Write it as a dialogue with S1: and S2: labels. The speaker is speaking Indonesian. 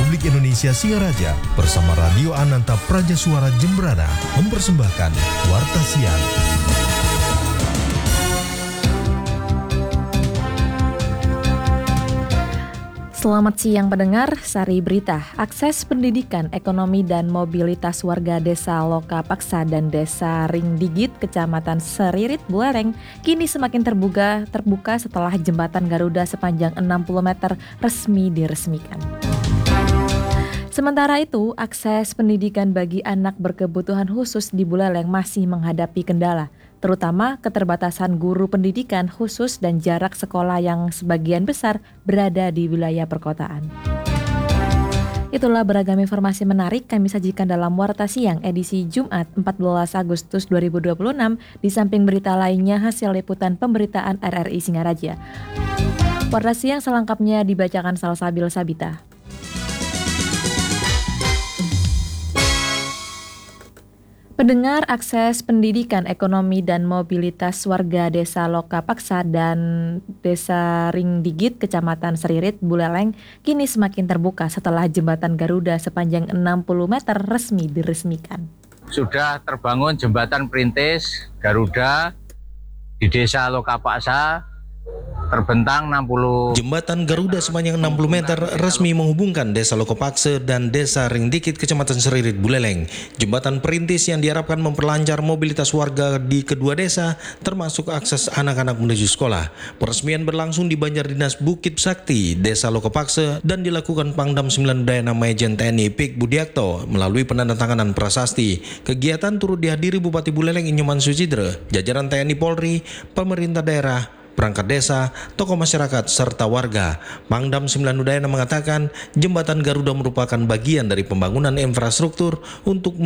S1: Republik Indonesia Singaraja bersama Radio Ananta Praja Suara Jembrana mempersembahkan Warta Siang.
S2: Selamat siang pendengar, Sari Berita. Akses pendidikan, ekonomi dan mobilitas warga Desa Lokapaksa dan Desa Ringdigit, Kecamatan Seririt, Buleleng kini semakin terbuka setelah jembatan Garuda sepanjang 60 meter resmi diresmikan. Sementara itu, akses pendidikan bagi anak berkebutuhan khusus di Buleleng masih menghadapi kendala, terutama keterbatasan guru pendidikan khusus dan jarak sekolah yang sebagian besar berada di wilayah perkotaan. Itulah beragam informasi menarik kami sajikan dalam Warta Siang edisi Jumat 14 Agustus 2026 di samping berita lainnya hasil liputan pemberitaan RRI Singaraja. Warta Siang selengkapnya dibacakan Salsabil Sabita. Pendengar, akses pendidikan, ekonomi dan mobilitas warga Desa Lokapaksa dan Desa Ringdigit, Kecamatan Seririt, Buleleng kini semakin terbuka setelah jembatan Garuda sepanjang 60 meter resmi diresmikan.
S3: Sudah terbangun jembatan perintis Garuda di Desa Lokapaksa terbentang 60.
S4: Jembatan Garuda sepanjang 60 meter resmi menghubungkan Desa Lokapaksa dan Desa Ringdigit, Kecamatan Seririt, Buleleng. Jembatan perintis yang diharapkan memperlancar mobilitas warga di kedua desa, termasuk akses anak-anak menuju sekolah. Peresmian berlangsung di Banjar Dinas Bukit Sakti, Desa Lokapaksa, dan dilakukan Pangdam 9 Udayana Majen TNI Pik Budiakto melalui penandatanganan prasasti. Kegiatan turut dihadiri Bupati Buleleng Inyoman Sucidre, jajaran TNI Polri, pemerintah daerah, perangkat desa, tokoh masyarakat, serta warga. Pangdam 9 Udayana mengatakan jembatan Garuda merupakan bagian dari pembangunan infrastruktur untuk